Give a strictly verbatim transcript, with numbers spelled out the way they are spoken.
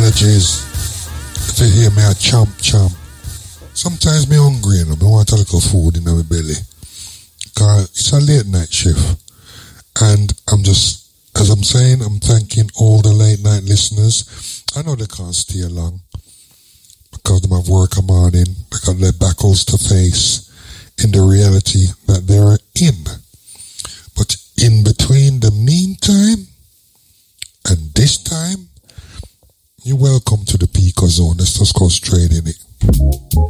apologies if you hear me a chomp chomp. Sometimes me hungry, you know, me want a little food in my belly. Cause it's a late night shift. And I'm just, as I'm saying, I'm thanking all the late night listeners. I know they can't stay long because they have work a morning. They got their battles to face in the reality that they're in. But in between the meantime and this time, you're welcome to the Pico Zone. Let's just go straight in it.